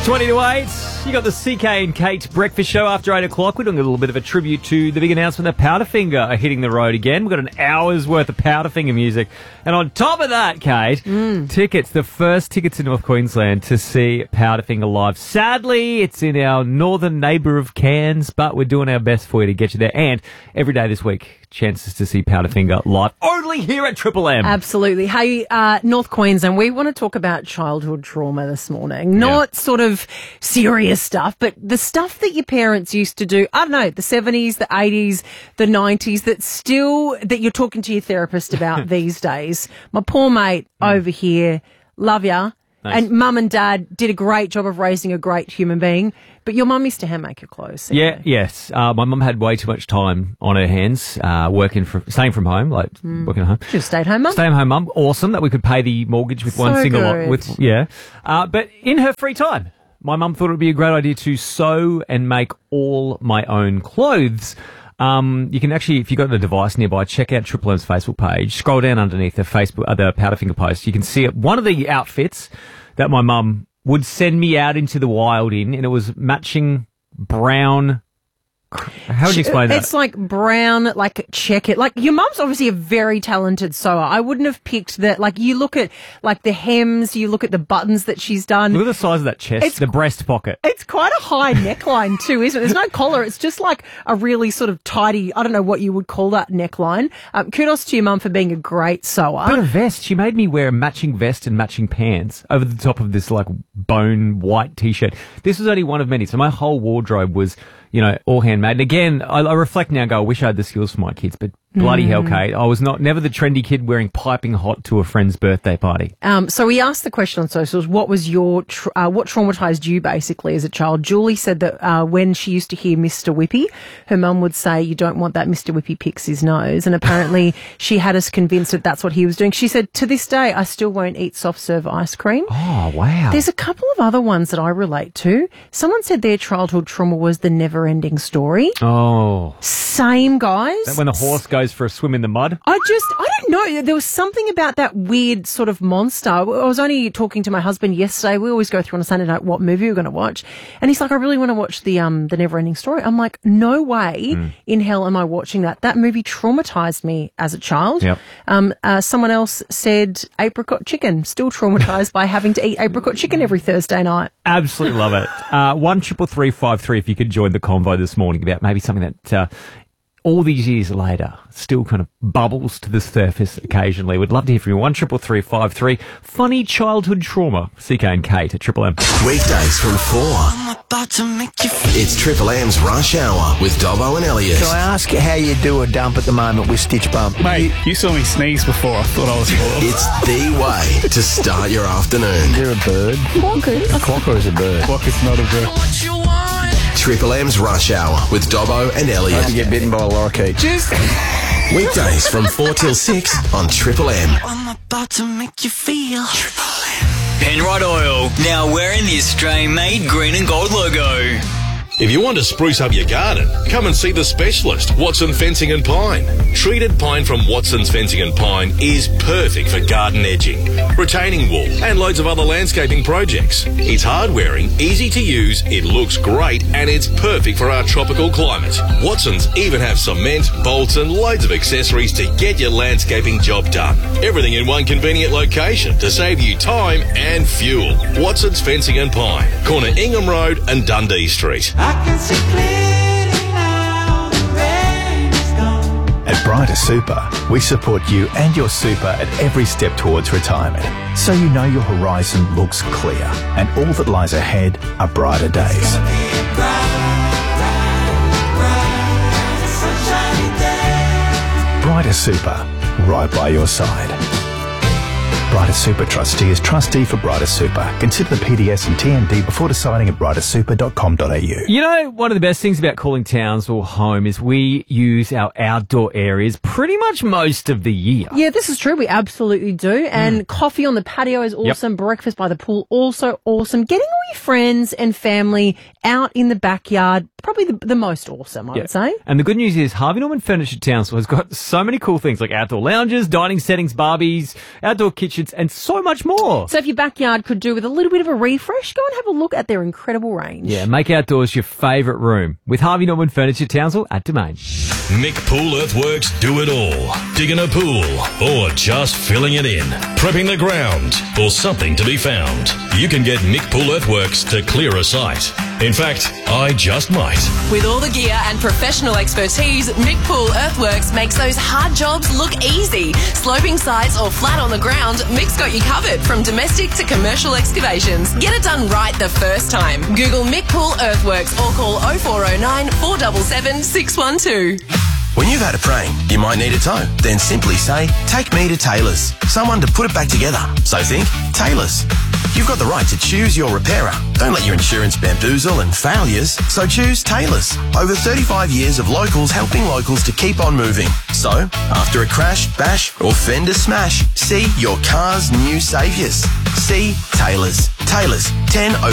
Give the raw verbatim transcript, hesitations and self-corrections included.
twenty to eight. You got the C K and Kate breakfast show after eight o'clock. We're doing a little bit of a tribute to the big announcement that Powderfinger are hitting the road again. We've got an hour's worth of Powderfinger music. And on top of that, Kate, mm. tickets, the first tickets in North Queensland to see Powderfinger live. Sadly, it's in our northern neighbour of Cairns, but we're doing our best for you to get you there. And every day this week, chances to see Powderfinger live only here at Triple M. Absolutely. Hey, uh, North Queensland, we want to talk about childhood trauma this morning. Not yeah. sort of serious stuff, but the stuff that your parents used to do, I don't know, the seventies, the eighties, the nineties, that still, that you're talking to your therapist about these days. My poor mate mm. over here, love ya. Nice. And mum and dad did a great job of raising a great human being, but your mum used to hand make your clothes. Yeah, you? yes. Uh, my mum had way too much time on her hands, uh, working from, staying from home, like mm. working at home. She was stay at home mum. Stay at home mum. Awesome that we could pay the mortgage with so one single good. with yeah. Uh, but in her free time, my mum thought it would be a great idea to sew and make all my own clothes. Um, you can actually, if you've got a device nearby, check out Triple M's Facebook page. Scroll down underneath the Facebook, uh, the Powderfinger post. You can see it. One of the outfits that my mum would send me out into the wild in, and it was matching brown. How would you explain that? It's like brown, like check it. Like your mum's obviously a very talented sewer. I wouldn't have picked that. Like you look at like the hems, you look at the buttons that she's done. Look at the size of that chest, it's, the breast pocket. It's quite a high neckline too, isn't it? There's no collar. It's just like a really sort of tidy, I don't know what you would call that neckline. Um, kudos to your mum for being a great sewer. But a vest. She made me wear a matching vest and matching pants over the top of this like bone white t-shirt. This was only one of many. So my whole wardrobe was, you know, all handmade. And again, I, I reflect now and go, I wish I had the skills for my kids, but bloody mm. hell, Kate, I was not never the trendy kid wearing piping hot to a friend's birthday party. Um, so we asked the question on socials, what was your, tra- uh, what traumatised you basically as a child? Julie said that uh, when she used to hear Mister Whippy, her mum would say, you don't want that Mister Whippy picks his nose. And apparently she had us convinced that that's what he was doing. She said, to this day, I still won't eat soft serve ice cream. Oh, wow. There's a couple of other ones that I relate to. Someone said their childhood trauma was the never ending story. Oh. Same, guys. That when the horse goes for a swim in the mud? I just, I don't know. There was something about that weird sort of monster. I was only talking to my husband yesterday. We always go through on a Sunday night what movie we're going to watch. And he's like, I really want to watch the um the never ending story. I'm like, no way mm. in hell am I watching that. That movie traumatized me as a child. Yep. Um, uh, someone else said apricot chicken. Still traumatized by having to eat apricot chicken every Thursday night. Absolutely love it. Uh, one triple three five three. If you could join the convo this morning about maybe something that uh, all these years later still kind of bubbles to the surface occasionally. We'd love to hear from you. One triple three five three. Funny childhood trauma. C K and Kate at Triple M. Weekdays from four. I'm about to make you feel. It's Triple M's Rush Hour with Dobbo and Elliot. Can I ask you how you do a dump at the moment with Stitch Bump? Mate, you saw me sneeze before. I thought I was full. It's the way to start your afternoon. Is there a bird? Quokka. A quokka is a bird. Quokka's not a bird. What you want? Triple M's Rush Hour with Dobbo and Elliot. Hope you get bitten by a lorikeet. Just weekdays from four till six on Triple M. I'm about to make you feel. Triple M. Penrite Oil, now wearing the Australian-made green and gold logo. If you want to spruce up your garden, come and see the specialist, Watson Fencing and Pine. Treated pine from Watson's Fencing and Pine is perfect for garden edging, retaining wall, and loads of other landscaping projects. It's hard-wearing, easy to use, it looks great, and it's perfect for our tropical climate. Watson's even have cement, bolts, and loads of accessories to get your landscaping job done. Everything in one convenient location to save you time and fuel. Watson's Fencing and Pine, corner Ingham Road and Dundee Street. I can see clearly now the rain is gone. At Brighter Super, we support you and your super at every step towards retirement, so you know your horizon looks clear and all that lies ahead are brighter days. Bright, bright, bright, sunshiny day. Brighter Super, right by your side. Brighter Super Trustee is trustee for Brighter Super. Consider the P D S and T M D before deciding at brighter super dot com dot a u. You know, one of the best things about calling towns or home is we use our outdoor areas pretty much most of the year. Yeah, this is true. We absolutely do. And mm. coffee on the patio is awesome. Yep. Breakfast by the pool, also awesome. Getting all your friends and family out in the backyard, probably the, the most awesome, I yeah. would say. And the good news is Harvey Norman Furniture Town Store has got so many cool things like outdoor lounges, dining settings, Barbies, outdoor kitchen, orchards, and so much more. So if your backyard could do with a little bit of a refresh, go and have a look at their incredible range. Yeah, make outdoors your favourite room with Harvey Norman Furniture, Townsville at Domain. Mick Pool Earthworks do it all. Digging a pool or just filling it in. Prepping the ground or something to be found. You can get Mick Pool Earthworks to clear a site. In fact, I just might. With all the gear and professional expertise, Mick Pool Earthworks makes those hard jobs look easy. Sloping sites or flat on the ground, Mick's got you covered from domestic to commercial excavations. Get it done right the first time. Google Mick Pool Earthworks or call oh four oh nine, four seven seven, six one two. When you've had a prank, you might need a tow. Then simply say, take me to Taylor's. Someone to put it back together. So think Taylor's. You've got the right to choose your repairer. Don't let your insurance bamboozle and failures. So choose Taylor's. Over thirty-five years of locals helping locals to keep on moving. So, after a crash, bash or fender smash, see your car's new saviours. See Taylor's. Taylor's, ten